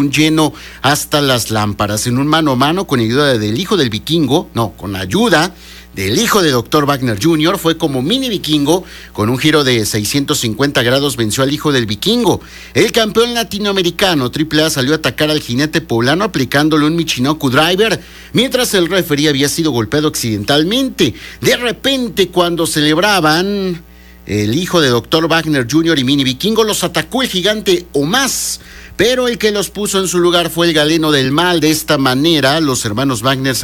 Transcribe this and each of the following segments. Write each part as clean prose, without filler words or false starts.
un lleno hasta las lámparas. En un mano a mano con ayuda del hijo del vikingo, con ayuda del hijo de Dr. Wagner Jr., fue como Mini Vikingo, con un giro de 650 grados venció al hijo del vikingo. El campeón latinoamericano AAA salió a atacar al jinete poblano aplicándole un Michinoku Driver, mientras el referee había sido golpeado accidentalmente. De repente, cuando celebraban, el hijo de Dr. Wagner Jr. y Mini Vikingo los atacó el gigante Omás, pero el que los puso en su lugar fue el galeno del mal. De esta manera, los hermanos Wagner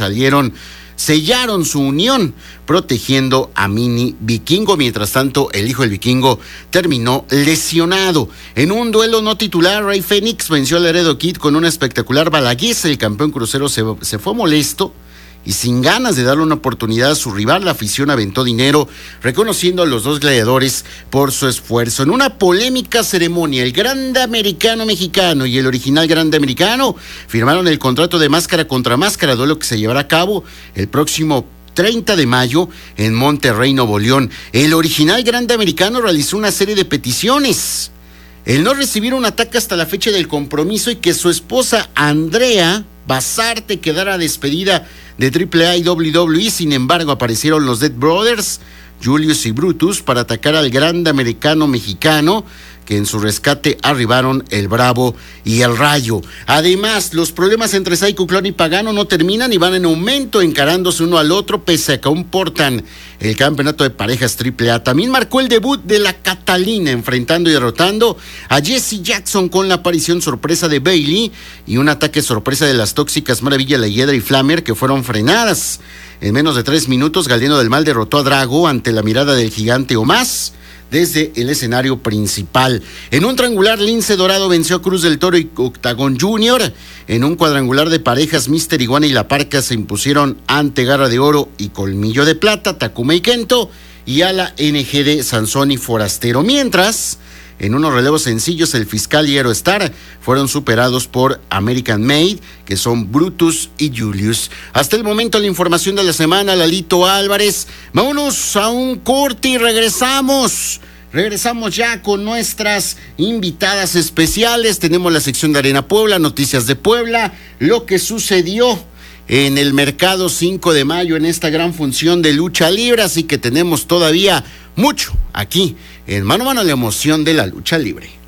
sellaron su unión, protegiendo a Mini Vikingo. Mientras tanto, el hijo del vikingo terminó lesionado. En un duelo no titular, Rey Fénix venció al Laredo Kid con una espectacular balaguesa. El campeón crucero se fue molesto y sin ganas de darle una oportunidad a su rival. La afición aventó dinero, reconociendo a los dos gladiadores por su esfuerzo. En una polémica ceremonia, el Grande Americano mexicano y el original Grande Americano firmaron el contrato de máscara contra máscara, duelo que se llevará a cabo el próximo 30 de mayo en Monterrey, Nuevo León. El original Grande Americano realizó una serie de peticiones: el no recibir un ataque hasta la fecha del compromiso y que su esposa Andrea Basarte quedara despedida de AAA y WWE. Sin embargo, aparecieron los Dead Brothers, Julius y Brutus, para atacar al Grande Americano mexicano, que en su rescate arribaron el Bravo y el Rayo. Además, los problemas entre Psycho Clown y Pagano no terminan y van en aumento, encarándose uno al otro, pese a que aún portan el campeonato de parejas AAA. También marcó el debut de la Catalina, enfrentando y derrotando a Jessie Jackson con la aparición sorpresa de Bayley y un ataque sorpresa de las tóxicas Maravilla, La Hiedra y Flamer, que fueron frenadas. En menos de 3 minutos, Galeno del Mal derrotó a Drago ante la mirada del gigante Omás desde el escenario principal. En un triangular, Lince Dorado venció a Cruz del Toro y Octagon Jr. En un cuadrangular de parejas, Mister Iguana y La Parca se impusieron ante Garra de Oro y Colmillo de Plata, Takuma y Kento, y a la NGD Sansón y Forastero. Mientras, en unos relevos sencillos, el Fiscal y Aerostar fueron superados por American Made, que son Brutus y Julius. Hasta el momento, la información de la semana, Lalito Álvarez. Vámonos a un corte y regresamos. Regresamos ya con nuestras invitadas especiales. Tenemos la sección de Arena Puebla, noticias de Puebla, lo que sucedió en el mercado 5 de mayo en esta gran función de lucha libre. Así que tenemos todavía mucho aquí en Mano a Mano, la emoción de la lucha libre.